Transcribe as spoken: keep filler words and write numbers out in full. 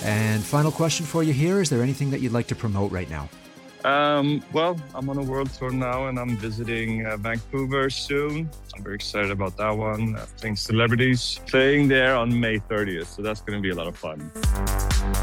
And final question for you here. Is there anything that you'd like to promote right now? Um, well, I'm on a world tour now and I'm visiting uh, Vancouver soon. I'm very excited about that one. I think Celebrities playing there on May thirtieth. So that's going to be a lot of fun.